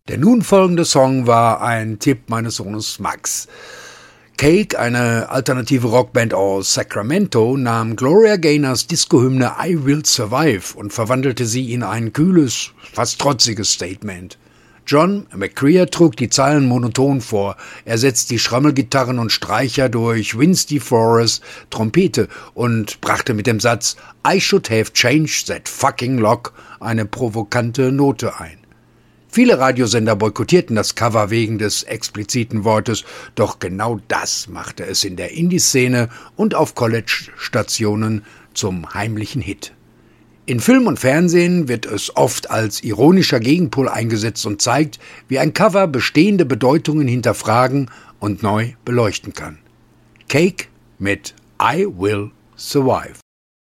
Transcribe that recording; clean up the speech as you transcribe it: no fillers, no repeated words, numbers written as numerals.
Der nun folgende Song war ein Tipp meines Sohnes Max. Cake, eine alternative Rockband aus Sacramento, nahm Gloria Gaynors Disco-Hymne I Will Survive und verwandelte sie in ein kühles, fast trotziges Statement. John McCrea trug die Zeilen monoton vor, ersetzte die Schrammelgitarren und Streicher durch Vince DeFlores Trompete und brachte mit dem Satz I should have changed that fucking lock eine provokante Note ein. Viele Radiosender boykottierten das Cover wegen des expliziten Wortes, doch genau das machte es in der Indie-Szene und auf College-Stationen zum heimlichen Hit. In Film und Fernsehen wird es oft als ironischer Gegenpol eingesetzt und zeigt, wie ein Cover bestehende Bedeutungen hinterfragen und neu beleuchten kann. Cake mit I Will Survive.